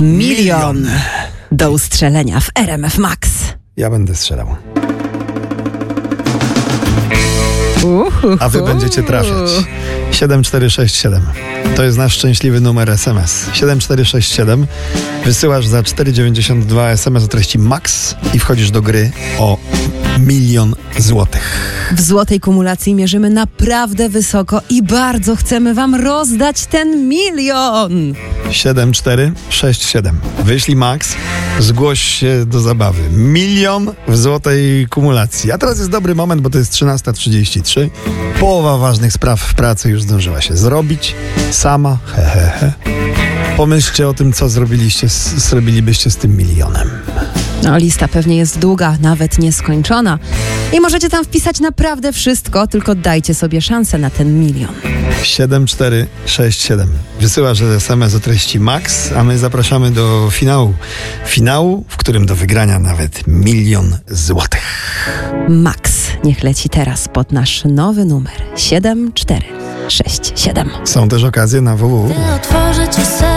Milion do ustrzelenia w RMF Max. Ja będę strzelał. A wy będziecie trafiać. 7467. To jest nasz szczęśliwy numer SMS. 7467. Wysyłasz za 4,92 SMS o treści MAX i wchodzisz do gry o 1 000 000 złotych. W złotej kumulacji mierzymy naprawdę wysoko i bardzo chcemy wam rozdać ten 1 000 000. 7467. Wyślij MAX, zgłoś się do zabawy. 1 000 000 w złotej kumulacji. A teraz jest dobry moment, bo to jest 13:33. Połowa ważnych spraw w pracy już zdążyła się zrobić. Sama, Pomyślcie o tym, co zrobilibyście z tym 1 000 000. No, lista pewnie jest długa, nawet nieskończona. I możecie tam wpisać naprawdę wszystko, tylko dajcie sobie szansę na ten 1 000 000. 7467. Wysyłasz SMS o treści MAX, a my zapraszamy do finału. Finału, w którym do wygrania nawet 1 000 000 złotych. Max niech leci teraz pod nasz nowy numer 7467. Są też okazje na www. Otworzę ci serce.